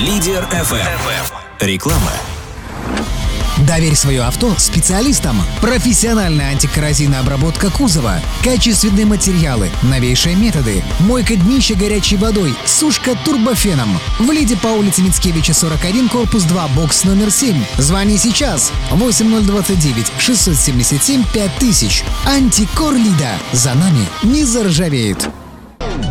Лидер FM. Реклама. Доверь свое авто специалистам. Профессиональная антикоррозийная обработка кузова, качественные материалы, новейшие методы, мойка днища горячей водой, сушка турбофеном. В Лиде по улице Мицкевича, 41, корпус 2, бокс номер 7. Звони сейчас. 8029 677 5000. Антикор Лида. За нами не заржавеет.